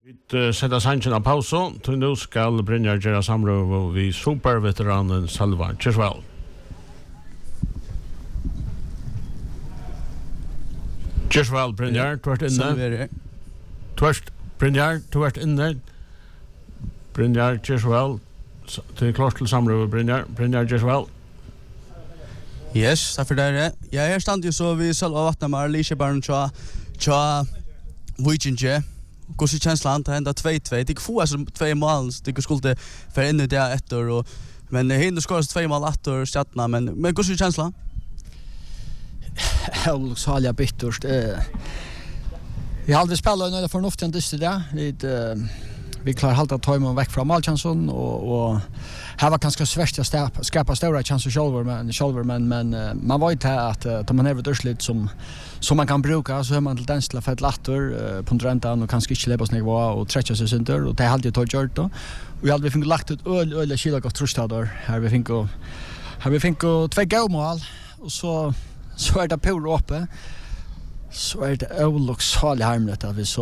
Vi sätter sanchen av pausa. Till nu ska Brynjar göra samråd och vi superveteranen Salva Chiswell. Chiswell, Brynjar, du är inne. Brynjar, du är inne. Brynjar Chiswell. Till klart till samråd Brynjar Chiswell. Yes, därför där. Jag är stand ju så vi Salva Vatnamar, Lisha Barn cha Vujinje. Hur ser känslan att hända 2-2? Det får alltså 2 mål, det skulle för in i det efter och men hinner skoras 2 mål efter Stjärna men hur ser känslan? Jag så jag bittert. Jag har aldrig spelat några förnuftigt det där. Vi klarar halta tajmen väck från målchansen och här var ganska svårt att skapa stora chanser själva men man vet att man är väl som man kan bruka så har man till den för ett latter på räntan och kanske inte läbas nivå och stretcha sig sönder och det är alltid gjort då. Vi hade fått lagt ut öl skila gott trustador här vi fick 2 mål och så är det på uppe så är det olycksfall harmligt att vi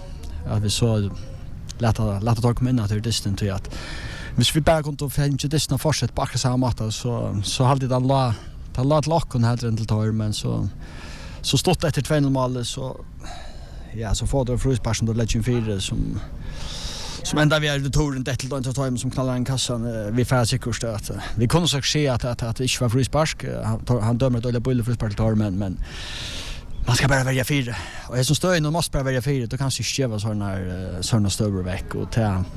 så låta ta komma in att det är distant till att hvis vi bara kunde få inte distant fortsätta på akkurat samma måte så hade den la locken här till tar men så stod efter 2 mål så får det frusparsen då Legend 4 som ända vi är det touren det till då inte time som knallar en kassan vi får säkert att vi kunde så se att det inte var fruspark han dömer då bulle fruspark tar men man ska bara välja 4 och jag som står in och måste bara välja 4 då kan sig skeva såna stöver veck och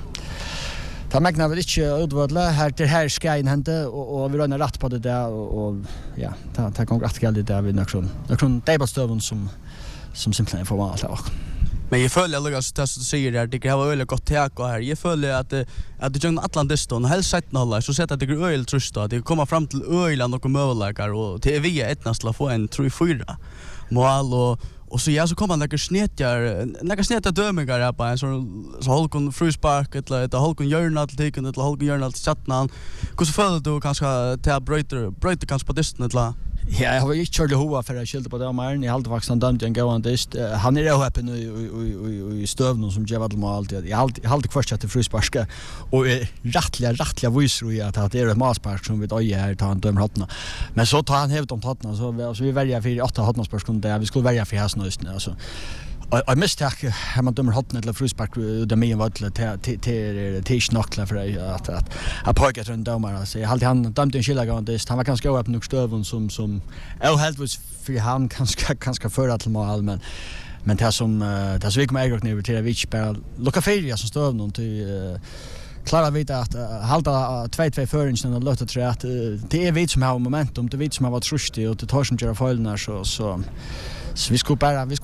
ta magna väl inte utvadla här ska in hända och vi rör rätt på det där och ja ta kommer rätt gäll det där vi någon tablestöven som simpelt får allt här. Men jag följer Lucas det du säger där det har väl gott tak och här jag följer att det jung Atlantiston helst sett nolla så sett att det går öl trust att det kommer fram till öland och möjligheter och till vi ettnast la få en 3-4 mål och så kommer man några snetjar dömingar här på en så holkon fruspark eller holkon hjörnattiken eller holkon hjörnat chattnan hur så följer du kanske till bryter kanske på distan eller ja, jag har ju kört det hoa för att skilta på det om i halva faktiskt dömt en gåan dist. Han är öppe nu i stövnen som ger vad alltid. Jag alltid kvarstad till frusparska och rättliga visar ju att det är ett maspark som vi då här tar han dömer hotna. Men så tar han helt om hotna så vi väljer för 8 hotnaspärskon där vi skulle välja för hästen just nu alltså. Jag misstänker att man dömer hotna eller fruspark det med vad till snackla för att pojkar runt domar så jag hade han dömt en skilla gång dist. Han var ganska öppen nog stöven som helt was för han kanske för till mål men det som vi kommer äga ner till Vich bara lucka feria som står någon till klara vita att halta 2-2 föringen och låta tror att det är vi som har momentum det är vi som har varit trustig och det tar som gör följderna så vi skulle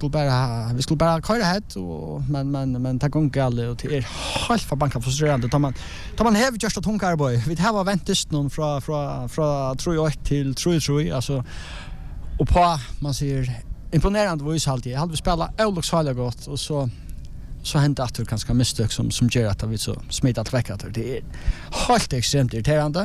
bara köra hit och men ta gång galle och det är helt förbannat frustrerande tar man have just att hunkar boy vi har väntat någon från 3 till 3 alltså och på man ser imponerande voice alltid hade vi spelat olycksfalligt gott och så hände att det ganska misstök som gör att vi så smittat väck att det är helt extremt irriterande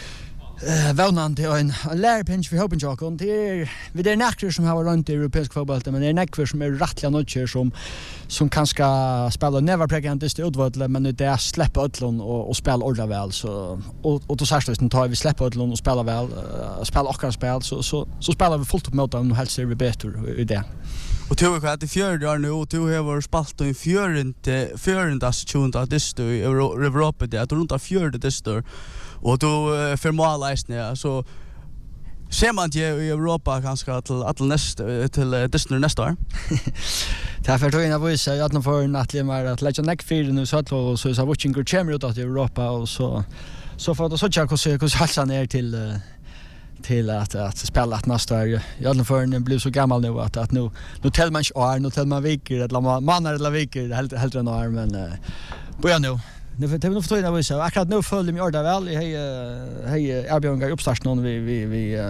vånande och en lärpinch för hoppen jokon det är vi det näckor som har runt i europeisk fotboll men det är näckor som är rättliga nötter som kanske spela never pregnant utvalda men det är släppa utlån och spela ordla väl så och då särskilt tar vi släppa utlån och spela väl spela och spel så spelar vi fullt upp mot dem och helst är vi bättre i det. Och du har att i 4 år nu och du har spalt i 4:e tjunta disto i Europa det att runt 4:e disto och då för målläsning så ser man ju i Europa ganska till nästa år. Därför tror jag att jag att för nattligen var att lägga neck för nu så watching good chamber ut i Europa och så får det så jag hur halsa ner till att spela att nästa år. Jag för den blev så gammal nu att nu tell man år nu tell man veckor eller månader eller veckor helt än år men börja nu. Nu får jag nog så akkurat nu följer mig ordet väl. Hej erbjuder uppstart någon vi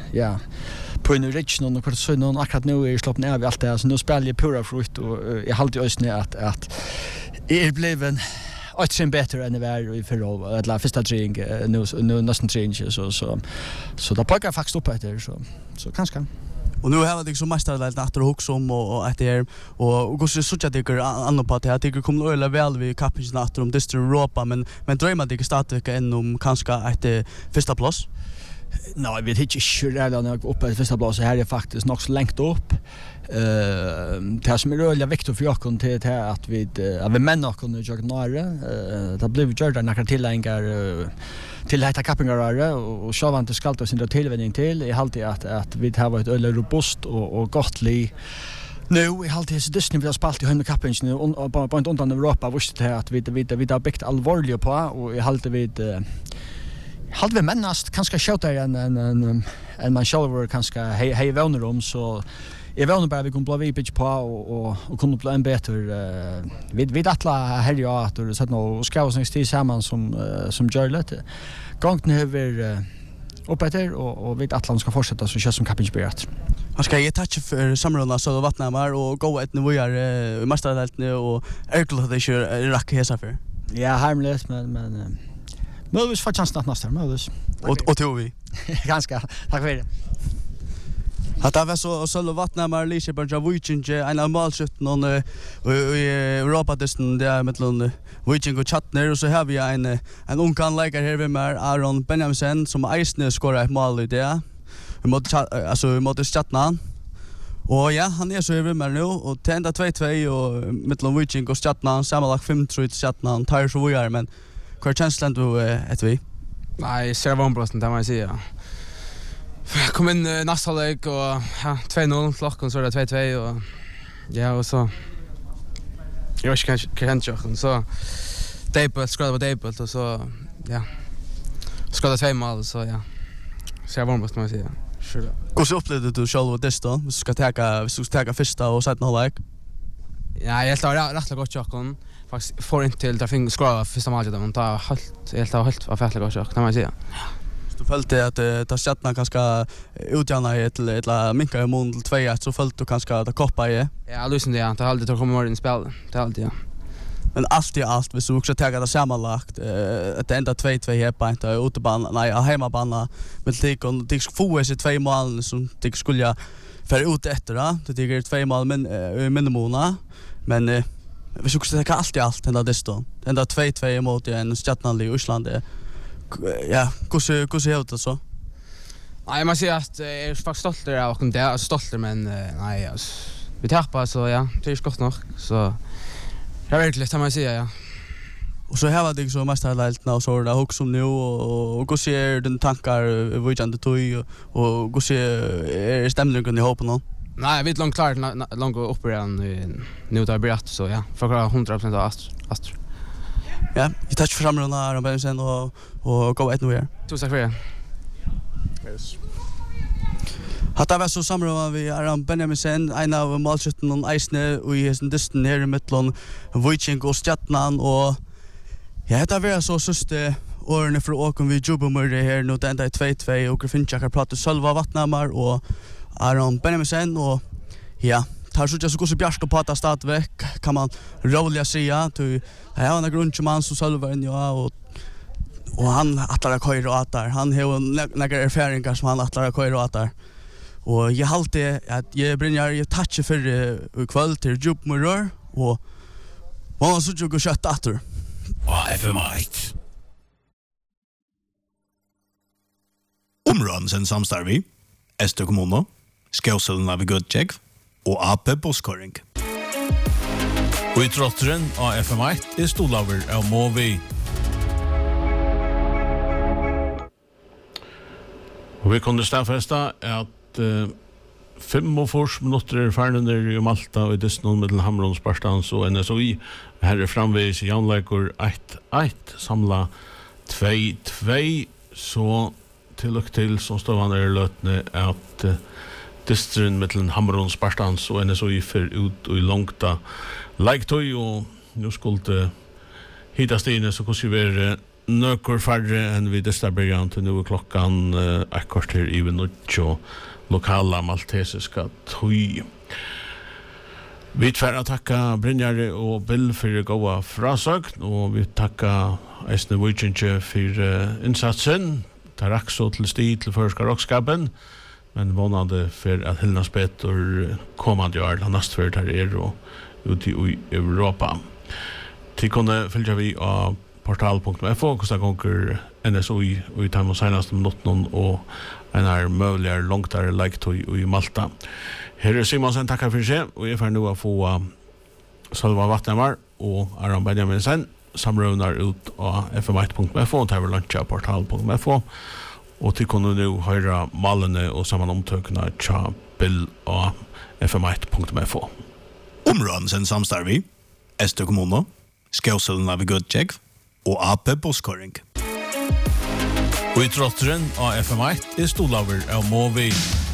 på en rich någon och så någon akkurat nu är slopp ner vi allt det så nu spelar jag pura frukt och jag håller just nu att är bliven och sen bättre än det var i förra eller första träning nu nästan träning så då pekar faktiskt upp efter så kanske. Och nu har det liksom mästarläget efter Huxom och att det är och hur så att det är andra på att det kommer öla väl vi kapis efter om District Europa men drömmer det starta än om kanske att första plats. Nej, vi vet inte redan uppe i första plats här är faktiskt nog så långt upp. Det som är rörliga viktigt för oss till att vi människor kunde göra nära. Det blev gjort några tilläggar till detta kappingar och så var inte skalt oss inte tillvänning till. I alltid att vi har varit öle robust och gottlig. Nu i alltid så Disney vi har spalt i hundkappingen och på inte undan Europa visste det att vi har byggt allvarligt på och i alltid vi mennast kanske skjuta en man själv kanske hej vänner om så jag vänner bara vi kommer bli pitch på och kunna bli en bättre vi alla här jag att så nå ska oss nästa samman som gör lite gången över uppåt och vi alla ska fortsätta så känns som kapitenspelat. Man ska ge touch för samrunda så vattnar och gå ett nu är mästardelten och Erkel hade ju racka hesa för. Ja, harmlöst men möjligtvis får chansen att nästa möjligtvis. Och tror vi. Ganska. Tack för det. Att det var så vattnar man lite på Javujinje en av målskytten i Europa-testen där mellan Vujinje och Chatner och så har vi en ung kanläggare här vid med Aron Benjaminsen som Eisner skorar ett mål i det. Vi måste Chatnan. Och ja, han är så över med nu och tända 2-2 och mellan Vujinje och Chatnan sammanlagt 5-3 till Chatnan tar så vidare men hur känslan du ett vi? Nej, ser vanbrosten där man säger. Kom in nästa halvlek och ja 2-0 klockan så är det 2-2 och ja och så jag vet kanske så Debut skrev Debut och så ja skrev 2 mål så ja ser vanbrosten man säger. Sure. Hur så upplevde du själv det då? Vi ska ta första och sätta halvlek. Ja, jag har rätt gott chocken. Faktiskt får inte till där fick skåra första målet där man tar helt av färdligt gott chock kan man säga. Du följde att ta sätta kanske utjämna ett minka i mål 2-1 så följde du kanske att koppa i. Ja, lyssna det inte alltid att komma in i spel. Det alltid ja. Men allt i allt vi så också ta det sammanlagt att ända 2-2 här på inte utebanan nej hemmabanan med det får sig 2 mål som det skulle för ut efter då det är 2 mål men minimum men vi ska också ta allt i allt ända det då ända 2-2 mot en Stjärnan i Island ja hur ser det så nej man ser att jag är faktiskt stolt där och det är stolt men nej vi tappar så ja det är gott nog så jag vet lite man säger ja. Och så här var det så mästarläget och så där också nu och hur ser den tankar vad jag inte tog och hur ser stämningen i hoppen? Nej, vi är långt klart långt upp redan nu där brett så ja. För 100% av Astro. Ja, vi tar för samrunda här och sen och gå ett nu här. Tusen tack för det. Yes. Hatta var så samrunda vi Aron Benjaminsen, en av målskytten och Eisner och i den dysten här i mitten Vujinje och Stjärnan och ja, det var så siste årene för åken vi jobbar med det här nu det enda är 2-2 och Finchakar pratar själva vattnamar och Aron Benjaminsen och ja, tar så just så bjärska på att stadväck kan man roliga säga till jag har en grundman som själva ja och han attlar köra och där han har några erfarenheter som han attlar köra och där och jag alltid att jag brinner jag touch för kväll till jobbmoror och vad så jag går kött åter FM8 Områden samstarvi Ester kommune Skåselna vid Gudtjekv og AP Boskåring. Og i trotteren av FM8 stolaver av Movi. Og vi kunne stedfeste at 45 minutter ferdig i Malta og i Disney mellom Hamrun, Sparstans og NSOI. Her framvis i Janleikur 1-1, samla 2-2, så til som står han løtene at distrin mellom Hamrun, Sparstans og NSOI fer ut og i langta leiktøy, og nå skulle hitast inn, så kunne vi være nøkker færre enn vi distabberjan til nå klokkan akkord her i Vinnucci og lokala maltesiska tøy. Vi tverra takka Brynjari og Bill for gåa frasøgn, og vi takka Eisne Vujinje for innsatsen, tar akso til sti til førska rockskapen. men vånande för att Hilnas Peter kommande år nästa för där och ute i Europa. Till kunde följa vi av portal.fo kostar gånger NSOI och i time senaste minuten och en är möjligare långt där like i Malta. Här är Simonsen, tackar för sig och jag får nu att få Sölva Vattenvar och Aron Benjamin sen samrövnar ut av fm1.fo och tar lunch av portal.fo och till kunde nu höra malene och samman omtökna tja bill av fm1.fo. Områden sen samstarvi, Ester kommune, Skåselna vid Gudtjekv og AP Boskåring. Og i trotteren av FM1 er stolaver av Movi.